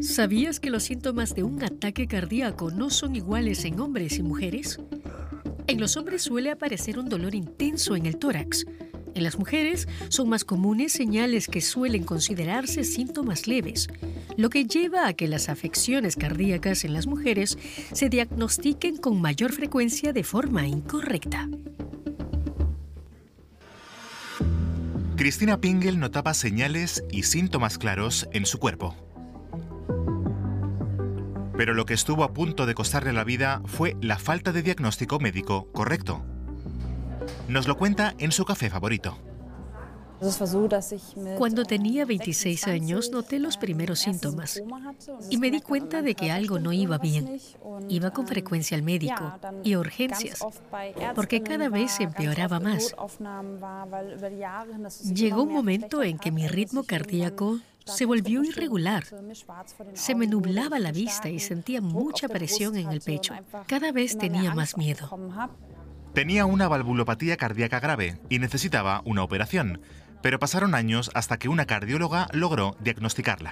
¿Sabías que los síntomas de un ataque cardíaco no son iguales en hombres y mujeres? En los hombres suele aparecer un dolor intenso en el tórax. En las mujeres son más comunes señales que suelen considerarse síntomas leves, lo que lleva a que las afecciones cardíacas en las mujeres se diagnostiquen con mayor frecuencia de forma incorrecta. Christina Pingel notaba señales y síntomas claros en su cuerpo. Pero lo que estuvo a punto de costarle la vida fue la falta de diagnóstico médico correcto. Nos lo cuenta en su café favorito. Cuando tenía 26 años noté los primeros síntomas y me di cuenta de que algo no iba bien. Iba con frecuencia al médico y a urgencias, porque cada vez empeoraba más. Llegó un momento en que mi ritmo cardíaco se volvió irregular. Se me nublaba la vista y sentía mucha presión en el pecho. Cada vez tenía más miedo. Tenía una valvulopatía cardíaca grave y necesitaba una operación, pero pasaron años hasta que una cardióloga logró diagnosticarla.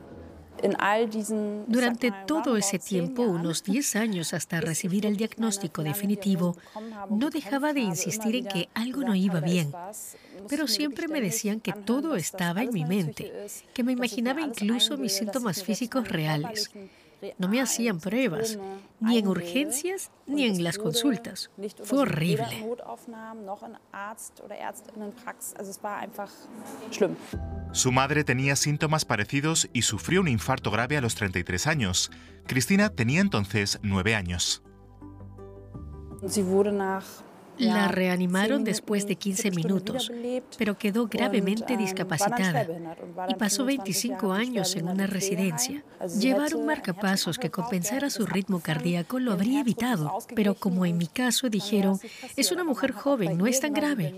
Durante todo ese tiempo, unos 10 años hasta recibir el diagnóstico definitivo, no dejaba de insistir en que algo no iba bien. Pero siempre me decían que todo estaba en mi mente, que me imaginaba incluso mis síntomas físicos reales. No me hacían pruebas, ni en urgencias ni en las consultas. Fue horrible. Su madre tenía síntomas parecidos y sufrió un infarto grave a los 33 años. Christina tenía entonces 9 años. La reanimaron después de 15 minutos, pero quedó gravemente discapacitada y pasó 25 años en una residencia. Llevar un marcapasos que compensara su ritmo cardíaco lo habría evitado, pero como en mi caso dijeron, es una mujer joven, no es tan grave.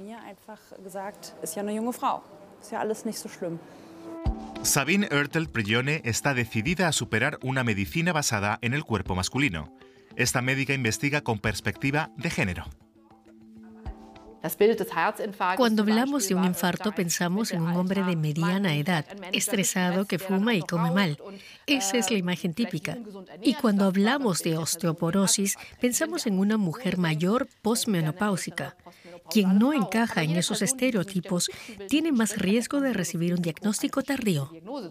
Sabine Oertel-Prigione está decidida a superar una medicina basada en el cuerpo masculino. Esta médica investiga con perspectiva de género. Cuando hablamos de un infarto pensamos en un hombre de mediana edad, estresado, que fuma y come mal. Esa es la imagen típica. Y cuando hablamos de osteoporosis, pensamos en una mujer mayor posmenopáusica. Quien no encaja en esos estereotipos tiene más riesgo de recibir un diagnóstico tardío.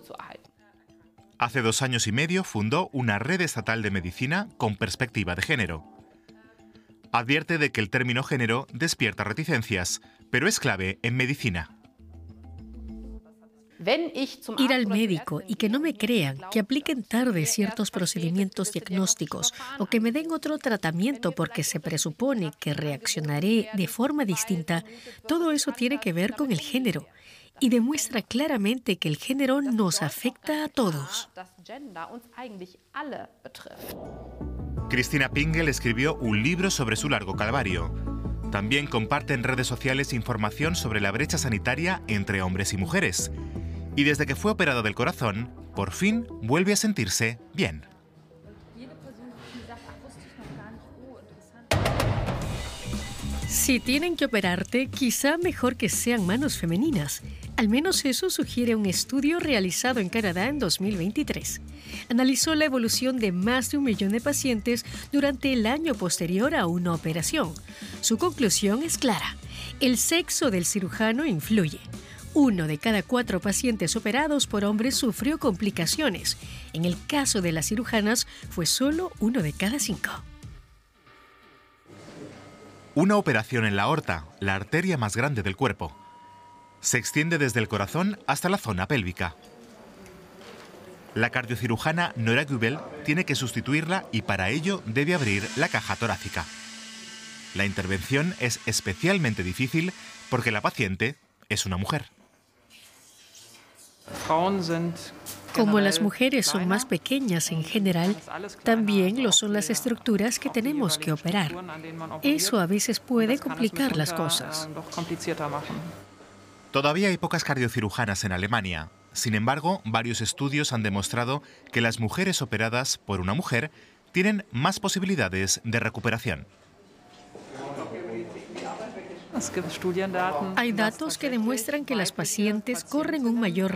Hace 2 años y medio fundó una red estatal de medicina con perspectiva de género. Advierte de que el término género despierta reticencias, pero es clave en medicina. Ir al médico y que no me crean, que apliquen tarde ciertos procedimientos diagnósticos o que me den otro tratamiento porque se presupone que reaccionaré de forma distinta, todo eso tiene que ver con el género y demuestra claramente que el género nos afecta a todos. Christina Pingel escribió un libro sobre su largo calvario. También comparte en redes sociales información sobre la brecha sanitaria entre hombres y mujeres. Y desde que fue operado del corazón, por fin vuelve a sentirse bien. Si tienen que operarte, quizá mejor que sean manos femeninas. Al menos eso sugiere un estudio realizado en Canadá en 2023. Analizó la evolución de más de 1 millón de pacientes durante el año posterior a una operación. Su conclusión es clara: el sexo del cirujano influye. 1 de cada 4 pacientes operados por hombres sufrió complicaciones. En el caso de las cirujanas, fue solo 1 de cada 5. Una operación en la aorta, la arteria más grande del cuerpo. Se extiende desde el corazón hasta la zona pélvica. La cardiocirujana Nora Gübel tiene que sustituirla y para ello debe abrir la caja torácica. La intervención es especialmente difícil porque la paciente es una mujer. Como las mujeres son más pequeñas en general, también lo son las estructuras que tenemos que operar. Eso a veces puede complicar las cosas. Todavía hay pocas cardiocirujanas en Alemania. Sin embargo, varios estudios han demostrado que las mujeres operadas por una mujer tienen más posibilidades de recuperación. Hay datos que demuestran que las pacientes corren un mayor